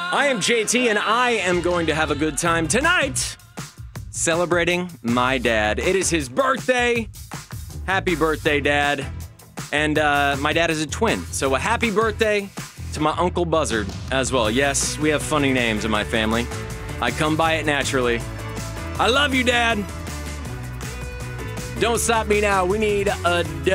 I am JT, and I am going to have a good time tonight celebrating my dad. It is his birthday. Happy birthday, Dad. And my dad is a twin, so a happy birthday to my Uncle Buzzard as well. Yes, we have funny names in my family. I come by it naturally. I love you, Dad. Don't stop me now. We need a